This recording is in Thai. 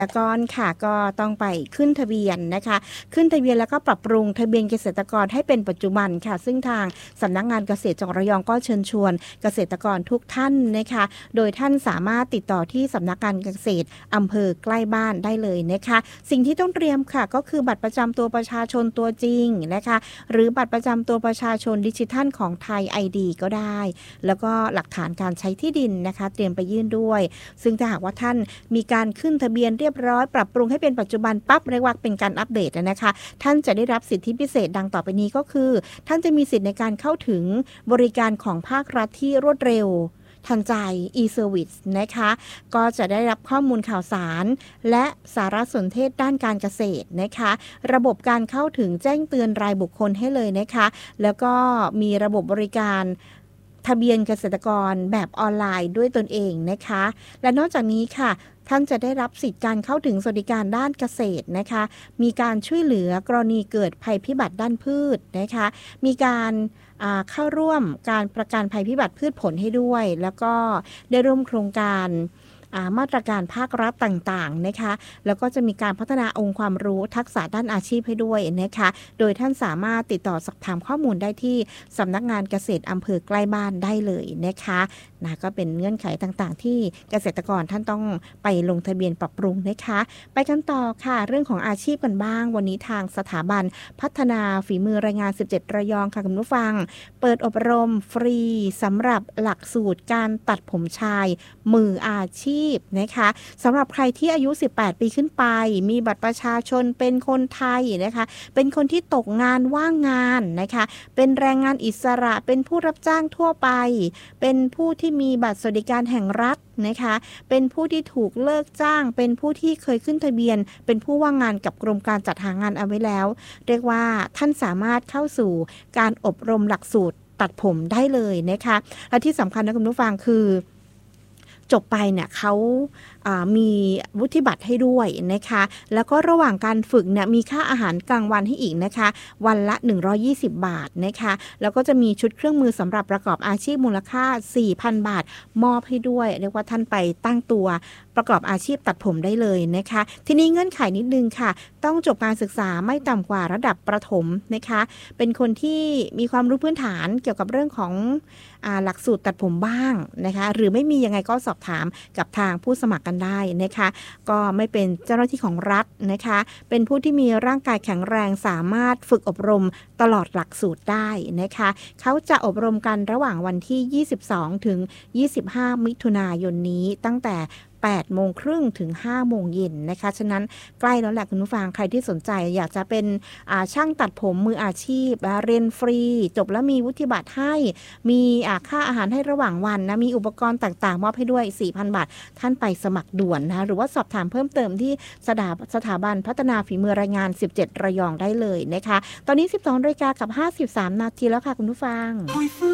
ตรกรค่ะก็ต้องไปขึ้นทะเบียนนะคะขึ้นทะเบียนแล้วก็ปรับปรุงทะเบียนเกษตรกรให้เป็นปัจจุบันค่ะซึ่งทางสำนักงานเกษตรจังหวัดระยองก็เชิญชวนเกษตรกรทุกท่านนะคะโดยท่านสามารถติดต่อที่สำนักงานเกษตรอำเภอใกล้บ้านได้เลยนะคะสิ่งที่ต้องเตรียมค่ะก็คือบัตรประจำตัวประชาชนตัวจริงนะคะหรือบัตรประจำตัวประชาชนดิจิทัลของไทย ID ก็ได้แล้วก็หลักฐานการใช้ที่ดินนะคะเตรียมไปยื่นด้วยซึ่งถ้าหากว่าท่านมีการขึ้นทะเบียนเรียบร้อยปรับปรุงให้เป็นปัจจุบันปั๊บเรียกว่าเป็นการอัปเดตนะคะท่านจะได้รับสิทธิพิเศษดังต่อไปนี้ก็คือท่านจะมีสิทธิ์ในการเข้าถึงบริการของภาครัฐที่รวดเร็วทันใจ e-service นะคะก็จะได้รับข้อมูลข่าวสารและสารสนเทศด้านการเกษตรนะคะระบบการเข้าถึงแจ้งเตือนรายบุคคลให้เลยนะคะแล้วก็มีระบบบริการทะเบียนเกษตรกรแบบออนไลน์ด้วยตนเองนะคะและนอกจากนี้ค่ะท่านจะได้รับสิทธิการเข้าถึงสวัสดิการด้านเกษตรนะคะมีการช่วยเหลือกรณีเกิดภัยพิบัติด้านพืชนะคะมีการเข้าร่วมการประกันภัยพิบัติพืชผลให้ด้วยแล้วก็ได้ร่วมโครงการมาตรการภาครัฐต่างๆนะคะแล้วก็จะมีการพัฒนาองค์ความรู้ทักษะด้านอาชีพให้ด้วยนะคะโดยท่านสามารถติดต่อสอบถามข้อมูลได้ที่สำนักงานเกษตรอำเภอใกล้บ้านได้เลยนะคะก็เป็นเงื่อนไขต่างๆที่เกษตรกรท่านต้องไปลงทะเบียนปรับปรุงนะคะไปกันต่อค่ะเรื่องของอาชีพกันบ้างวันนี้ทางสถาบันพัฒนาฝีมือแรงงาน17ระยองค่ะคุณผู้ฟังเปิดอบรมฟรีสำหรับหลักสูตรการตัดผมชายมืออาชีพนะคะสำหรับใครที่อายุ18ปีขึ้นไปมีบัตรประชาชนเป็นคนไทยนะคะเป็นคนที่ตกงานว่างงานนะคะเป็นแรงงานอิสระเป็นผู้รับจ้างทั่วไปเป็นผู้ที่มีบัตรสวัสดิการแห่งรัฐนะคะเป็นผู้ที่ถูกเลิกจ้างเป็นผู้ที่เคยขึ้นทะเบียนเป็นผู้ว่างงานกับกรมการจัดหางานเอาไว้แล้วเรียกว่าท่านสามารถเข้าสู่การอบรมหลักสูตรตัดผมได้เลยนะคะและที่สำคัญนะคุณผู้ฟังคือจบไปเนี่ยเขามีวุฒิบัตรให้ด้วยนะคะแล้วก็ระหว่างการฝึกเนี่ยมีค่าอาหารกลางวันให้อีกนะคะวันละ120 บาทนะคะแล้วก็จะมีชุดเครื่องมือสำหรับประกอบอาชีพมูลค่า 4,000 บาทมอบให้ด้วยเรียกว่าท่านไปตั้งตัวประกอบอาชีพตัดผมได้เลยนะคะทีนี้เงื่อนไขนิดนึงค่ะต้องจบการศึกษาไม่ต่ำกว่าระดับประถมนะคะเป็นคนที่มีความรู้พื้นฐานเกี่ยวกับเรื่องของหลักสูตรตัดผมบ้างนะคะหรือไม่มียังไงก็สอบถามกับทางผู้สมัครกันได้นะคะก็ไม่เป็นเจ้าหน้าที่ของรัฐนะคะเป็นผู้ที่มีร่างกายแข็งแรงสามารถฝึกอบรมตลอดหลักสูตรได้นะคะเขาจะอบรมกันระหว่างวันที่22ถึง25มิถุนายนนี้ตั้งแต่8 โมงครึ่งถึง5 โมงเย็นนะคะฉะนั้นใกล้แล้วแหละคุณผู้ฟังใครที่สนใจอยากจะเป็นช่างตัดผมมืออาชีพเรียนฟรีจบแล้วมีวุฒิบัตรให้มีค่าอาหารให้ระหว่างวันนะมีอุปกรณ์ต่างๆมอบให้ด้วย 4,000 บาทท่านไปสมัครด่วนนะหรือว่าสอบถามเพิ่มเติมที่สถาบันพัฒนาฝีมือแรงงาน17ระยองได้เลยนะคะตอนนี้ 12:53 นาทีแล้วค่ะคุณผู้ฟัง